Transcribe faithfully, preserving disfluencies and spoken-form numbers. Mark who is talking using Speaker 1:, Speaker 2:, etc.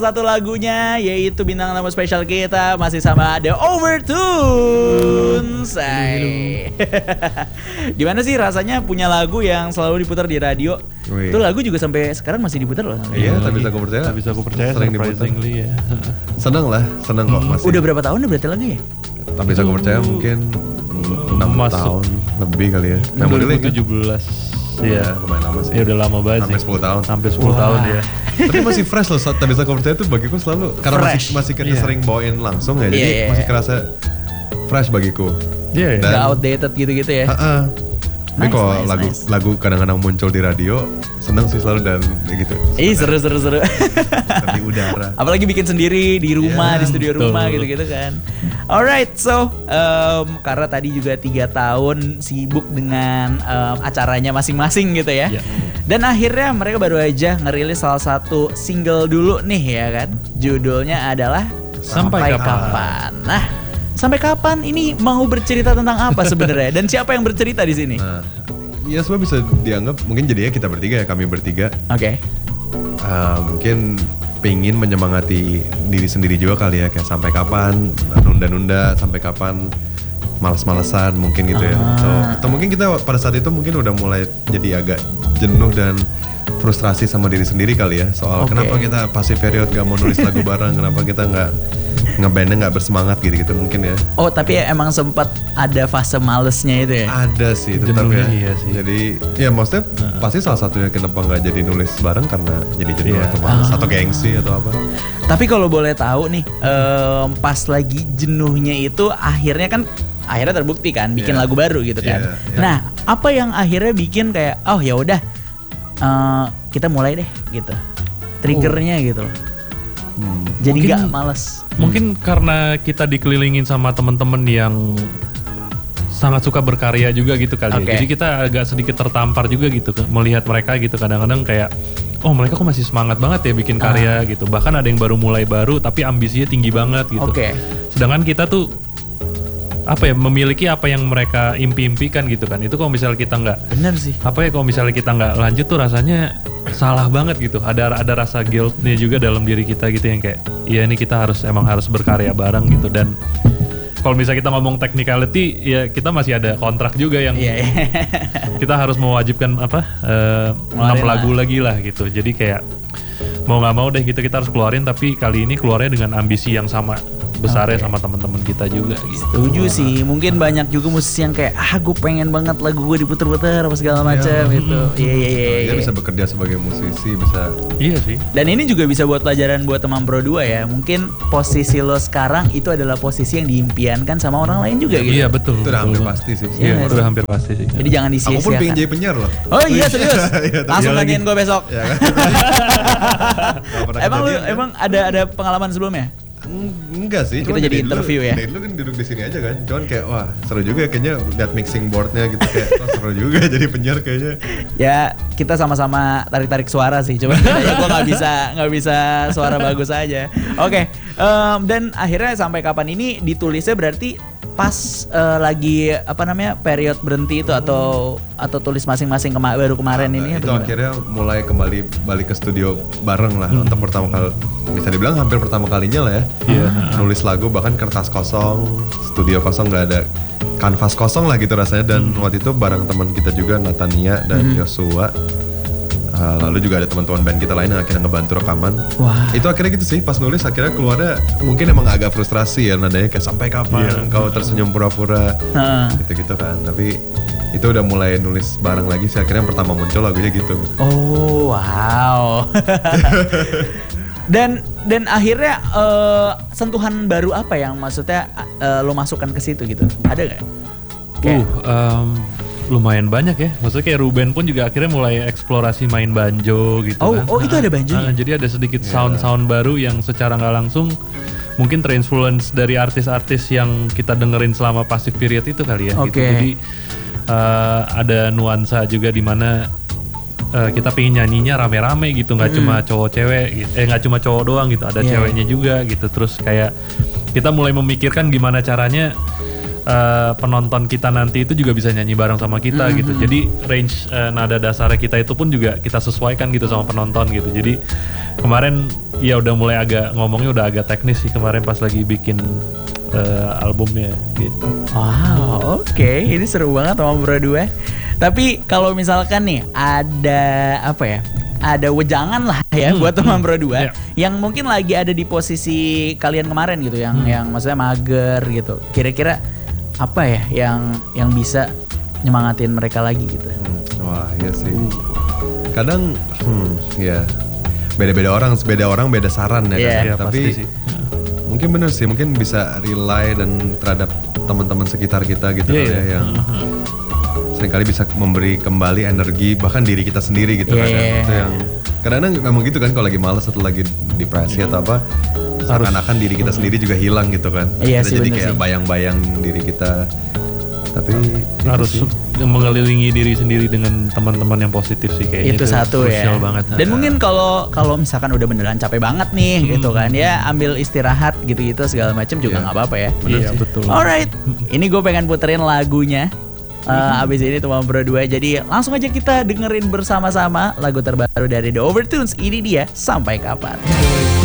Speaker 1: Satu lagunya yaitu bintang tamu spesial kita masih sama The Overtones. Gimana sih rasanya punya lagu yang selalu diputar di radio? Wih. Itu lagu juga sampai sekarang masih diputar loh.
Speaker 2: Iya, tak bisa aku percaya. Tak bisa aku percaya. Sering diputar. Ya. Seneng lah, seneng kok masih.
Speaker 1: Udah berapa tahun berarti lagi ya?
Speaker 2: Tak bisa aku percaya mungkin enam tahun lebih kali ya.
Speaker 3: dua ribu tujuh belas. Iya,
Speaker 2: lumayan lama sih.
Speaker 3: Ya udah lama banget
Speaker 2: Sampai
Speaker 3: sih.
Speaker 2: sepuluh tahun.
Speaker 3: Sampai sepuluh
Speaker 1: Wah.
Speaker 3: tahun ya.
Speaker 2: Tapi masih fresh loh, tak bisa aku percaya tuh bagiku selalu karena
Speaker 1: Fresh.
Speaker 2: masih masih kita
Speaker 3: Iya.
Speaker 2: sering bawain langsung ya, jadi
Speaker 1: Iya, iya,
Speaker 2: masih
Speaker 1: iya.
Speaker 2: kerasa fresh bagiku.
Speaker 3: Iya, yeah,
Speaker 1: Gak outdated gitu-gitu ya.
Speaker 2: Heeh. Tapi
Speaker 1: Nice,
Speaker 2: kalau
Speaker 1: nice,
Speaker 2: lagu
Speaker 1: nice.
Speaker 2: lagu kadang-kadang muncul di radio, seneng sih selalu dan ya gitu.
Speaker 1: Ih seru seru seru.
Speaker 2: Di udara.
Speaker 1: Apalagi bikin sendiri di rumah,
Speaker 2: Yeah,
Speaker 1: di studio
Speaker 3: betul.
Speaker 1: rumah gitu-gitu kan. Alright, so um, karena tadi juga tiga tahun sibuk dengan um, acaranya masing-masing gitu ya.
Speaker 3: Yeah.
Speaker 1: Dan akhirnya mereka baru aja ngerilis salah satu single dulu nih ya kan. Judulnya adalah
Speaker 3: Sampai
Speaker 1: Kapan. Nah, sampai kapan ini mau bercerita tentang apa sebenarnya? Dan siapa yang bercerita di sini?
Speaker 2: Nah, ya semua bisa dianggap mungkin jadinya kita bertiga ya, kami bertiga.
Speaker 1: Oke.
Speaker 2: Uh, mungkin pengen menyemangati diri sendiri juga kali ya, kayak sampai kapan nunda-nunda, sampai kapan malas-malesan mungkin gitu ya.
Speaker 1: Ah.
Speaker 2: Atau, atau mungkin kita pada saat itu mungkin udah mulai jadi agak jenuh dan frustrasi sama diri sendiri kali ya, soal
Speaker 1: Oke.
Speaker 2: kenapa kita passive period gak mau nulis lagu bareng, kenapa kita nggak ngebandnya nggak bersemangat gitu-gitu mungkin ya.
Speaker 1: Oh, tapi ya emang sempat ada fase malesnya itu ya?
Speaker 2: Ada sih tetap ya.
Speaker 3: Jenuhnya iya sih.
Speaker 2: Jadi ya maksudnya pasti salah satunya kenapa nggak jadi nulis bareng karena jadi jenuh
Speaker 3: Iya.
Speaker 2: atau malas
Speaker 1: Ah.
Speaker 2: atau gengsi atau apa.
Speaker 1: Tapi kalau boleh tahu nih, em, pas lagi jenuhnya itu akhirnya kan akhirnya terbukti kan bikin
Speaker 2: Iya.
Speaker 1: lagu baru gitu kan.
Speaker 2: Iya, iya.
Speaker 1: Nah, apa yang akhirnya bikin kayak oh ya udah eh, kita mulai deh gitu. Triggernya gitu loh.
Speaker 2: Hmm.
Speaker 1: Jadi
Speaker 3: Mungkin-
Speaker 1: nggak males.
Speaker 3: Mungkin karena kita dikelilingin sama teman-teman yang sangat suka berkarya juga gitu kali
Speaker 1: Oke.
Speaker 3: ya. Jadi kita agak sedikit tertampar juga gitu melihat mereka gitu, kadang-kadang kayak oh mereka kok masih semangat banget ya bikin karya gitu. Bahkan ada yang baru mulai baru tapi ambisinya tinggi banget gitu.
Speaker 1: Oke.
Speaker 3: Sedangkan kita tuh apa ya, memiliki apa yang mereka impi-impikan gitu kan. Itu kalau misalnya kita nggak
Speaker 1: Bener sih.
Speaker 3: apa ya, kalau misalnya kita nggak lanjut tuh rasanya salah banget gitu. Ada ada rasa guilt-nya juga dalam diri kita gitu yang kayak iya ini kita harus emang harus berkarya bareng gitu. Dan kalau misalnya kita ngomong technicality ya kita masih ada kontrak juga yang
Speaker 1: Iya, iya.
Speaker 3: kita harus mewajibkan apa eh,
Speaker 1: Ngeluarin
Speaker 3: enam
Speaker 1: lah.
Speaker 3: lagu lagi lah gitu. Jadi kayak mau nggak mau deh gitu kita harus keluarin, tapi kali ini keluarnya dengan ambisi yang sama besarnya
Speaker 1: Oke.
Speaker 3: sama teman-teman kita juga gitu.
Speaker 1: Setuju sih, mungkin banyak juga musisi yang kayak ah gue pengen banget lagu gue diputer-puter apa segala macam gitu. Iya iya iya.
Speaker 2: Dia
Speaker 1: iya.
Speaker 2: bisa bekerja sebagai musisi, bisa
Speaker 3: Iya sih.
Speaker 1: Dan ini juga bisa buat pelajaran buat teman Pro dua ya. Mungkin posisi lo sekarang itu adalah posisi yang diimpiankan sama orang lain juga gitu.
Speaker 3: Iya betul.
Speaker 2: itu udah
Speaker 3: betul
Speaker 2: hampir
Speaker 3: banget.
Speaker 2: pasti sih.
Speaker 1: Iya,
Speaker 3: Iya,
Speaker 1: nggak
Speaker 3: udah
Speaker 1: sih?
Speaker 3: hampir pasti sih.
Speaker 1: Jadi jangan
Speaker 2: Aku pun
Speaker 1: disia-siakan.
Speaker 2: pengen jadi penyiar loh.
Speaker 1: Oh iya serius.
Speaker 2: Iya, tapi
Speaker 1: Langsung
Speaker 3: iya lagi.
Speaker 1: gantiin gue besok.
Speaker 2: Ya kan? Nggak pernah
Speaker 1: Emang lu
Speaker 2: kejadian, kan?
Speaker 1: emang ada ada pengalaman sebelumnya?
Speaker 2: Eng- Enggak sih,
Speaker 1: Kita
Speaker 2: cuman
Speaker 1: jadi
Speaker 2: dari dulu-
Speaker 1: interview ya?
Speaker 2: Dari dulu kan duduk di sini aja kan, cuman kayak wah seru juga kayaknya lihat mixing boardnya gitu kayak oh, seru juga jadi penyiar kayaknya.
Speaker 1: Ya kita sama-sama tarik-tarik suara sih. Coba ya gue nggak bisa nggak bisa suara bagus aja. Oke. em, dan akhirnya sampai kapan ini ditulisnya berarti pas eh, lagi apa namanya period berhenti itu atau atau tulis masing-masing kema- baru kemarin ini
Speaker 2: Nah,
Speaker 1: atau
Speaker 2: itu
Speaker 1: gimana?
Speaker 2: akhirnya mulai kembali balik ke studio bareng lah untuk pertama kali, bisa dibilang hampir pertama kalinya lah ya.
Speaker 3: Iya.
Speaker 2: Nulis lagu bahkan kertas kosong, studio kosong, nggak ada kanvas kosong lah gitu rasanya. Dan waktu itu bareng teman kita juga Natania dan Joshua. Uh, lalu juga ada teman-teman band kita lain yang akhirnya ngebantu rekaman.
Speaker 1: Wah.
Speaker 2: Itu akhirnya gitu sih, pas nulis akhirnya keluarnya mungkin emang agak frustrasi ya, nadanya kayak sampai kapan kau tersenyum pura-pura
Speaker 1: Heeh.
Speaker 2: gitu-gitu kan. Tapi itu udah mulai nulis bareng lagi sih, akhirnya yang pertama muncul lagunya gitu.
Speaker 1: Oh wow. dan dan akhirnya eh, sentuhan baru apa yang maksudnya eh, lo masukkan ke situ gitu? Ada nggak? Kayak-
Speaker 3: Uh, em, lumayan banyak ya. Maksudnya kayak Ruben pun juga akhirnya mulai eksplorasi main banjo gitu
Speaker 1: Oh,
Speaker 3: kan.
Speaker 1: oh, itu ada banjonya?
Speaker 3: Ah, jadi ada sedikit
Speaker 2: Iya.
Speaker 3: sound-sound baru yang secara nggak langsung mungkin terinfluence dari artis-artis yang kita dengerin selama passive period itu kali ya. Gitu.
Speaker 1: Oke.
Speaker 3: Jadi eh, ada nuansa juga di mana eh, kita pengen nyanyinya rame-rame gitu, nggak cuma cowok cewek, gitu. eh nggak cuma cowok doang gitu, ada
Speaker 1: Iya.
Speaker 3: ceweknya juga gitu. Terus kayak kita mulai memikirkan gimana caranya uh, penonton kita nanti itu juga bisa nyanyi bareng sama kita
Speaker 1: Mm-hmm.
Speaker 3: gitu. Jadi range uh, nada dasarnya kita itu pun juga kita sesuaikan gitu sama penonton gitu. Jadi kemarin ya udah mulai agak ngomongnya udah agak teknis sih kemarin pas lagi bikin uh, albumnya gitu.
Speaker 1: Wow, oke, ini seru banget sama berdua. Tapi kalau misalkan nih ada apa ya? Ada wejangan lah ya
Speaker 3: Hmm,
Speaker 1: buat teman
Speaker 3: hmm,
Speaker 1: berdua
Speaker 3: iya.
Speaker 1: yang mungkin lagi ada di posisi kalian kemarin gitu, yang
Speaker 3: Hmm.
Speaker 1: yang maksudnya mager gitu. Kira-kira apa ya yang yang bisa nyemangatin mereka lagi gitu?
Speaker 2: Hmm, wah iya sih. Kadang hmm, ya beda-beda orang, beda orang beda saran ya.
Speaker 1: Iya.
Speaker 2: kan?
Speaker 3: Ya,
Speaker 2: Tapi
Speaker 3: pasti sih.
Speaker 2: mungkin bener sih, mungkin bisa rely dan terhadap teman-teman sekitar kita gitu
Speaker 3: Iya,
Speaker 2: kali
Speaker 3: iya.
Speaker 2: ya, yang seringkali bisa memberi kembali energi bahkan diri kita sendiri gitu kan.
Speaker 1: Iya.
Speaker 2: ya. Itu yang kadang-kadang memang gitu kan, kalau lagi males atau lagi depresi atau apa, seakan-akan diri kita sendiri juga hilang gitu kan.
Speaker 1: Iya
Speaker 2: Kita
Speaker 1: sih,
Speaker 2: jadi
Speaker 1: bener
Speaker 2: kayak
Speaker 1: sih.
Speaker 2: bayang-bayang diri kita. Tapi itu
Speaker 3: Harus
Speaker 2: sih.
Speaker 3: mengelilingi diri sendiri dengan teman-teman yang positif sih kayaknya
Speaker 1: Itu satu ya.
Speaker 3: crucial banget.
Speaker 1: Dan mungkin kalau kalau misalkan udah beneran capek banget nih gitu kan ya, ambil istirahat gitu-gitu segala macam juga
Speaker 2: Iya.
Speaker 1: nggak apa-apa ya.
Speaker 3: Iya betul.
Speaker 1: Alright, ini gue pengen puterin lagunya. Uh, abis ini teman berdua, jadi langsung aja kita dengerin bersama-sama lagu terbaru dari The Overtones. Ini dia Sampai Kapan.